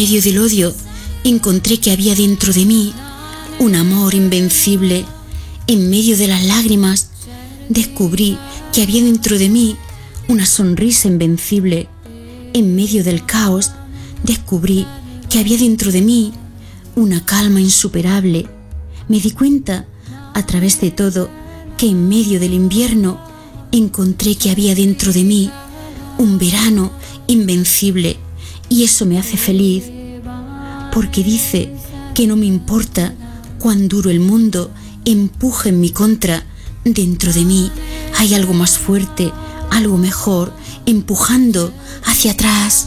medio del odio encontré que había dentro de mí un amor invencible. En medio de las lágrimas descubrí que había dentro de mí una sonrisa invencible. En medio del caos descubrí que había dentro de mí una calma insuperable. Me di cuenta, a través de todo, que en medio del invierno encontré que había dentro de mí un verano invencible, y eso me hace feliz, porque dice que no me importa cuán duro el mundo empuje en mi contra. Dentro de mí hay algo más fuerte, algo mejor, empujando hacia atrás.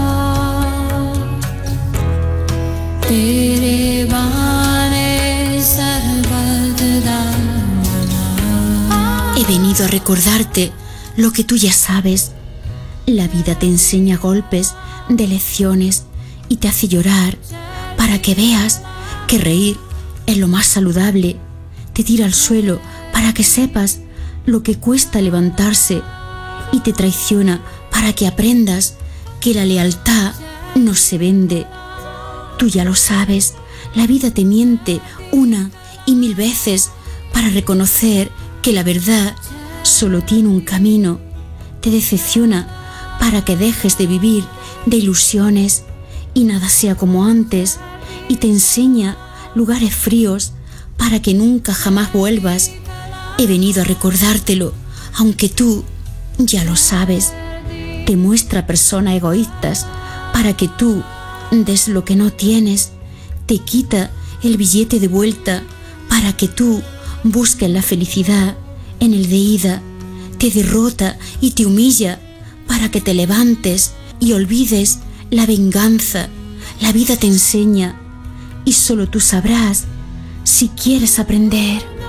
He venido a recordarte lo que tú ya sabes. La vida te enseña golpes de lecciones y te hace llorar para que veas que reír es lo más saludable. Te tira al suelo para que sepas lo que cuesta levantarse y te traiciona para que aprendas que la lealtad no se vende. Tú ya lo sabes, la vida te miente una y mil veces para reconocer que la verdad solo tiene un camino. Te decepciona para que dejes de vivir de ilusiones y nada sea como antes, y te enseña lugares fríos para que nunca jamás vuelvas. He venido a recordártelo, aunque tú ya lo sabes. Te muestra personas egoístas para que tú des lo que no tienes. Te quita el billete de vuelta para que tú busques la felicidad en el de ida. Te derrota y te humilla para que te levantes y olvides la venganza. La vida te enseña y solo tú sabrás si quieres aprender.